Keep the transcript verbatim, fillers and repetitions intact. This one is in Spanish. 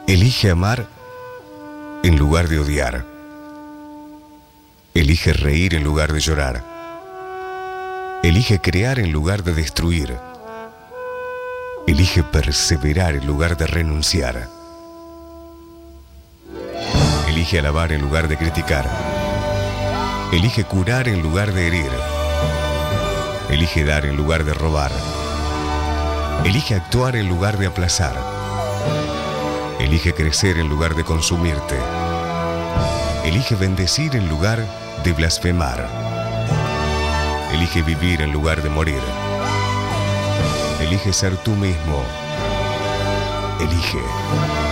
Elige amar en lugar de odiar. Elige reír en lugar de llorar. Elige crear en lugar de destruir. Elige perseverar en lugar de renunciar. Elige alabar en lugar de criticar. Elige curar en lugar de herir. Elige dar en lugar de robar. Elige actuar en lugar de aplazar. Elige crecer en lugar de consumirte. Elige bendecir en lugar de blasfemar. Elige vivir en lugar de morir. Elige ser tú mismo. Elige.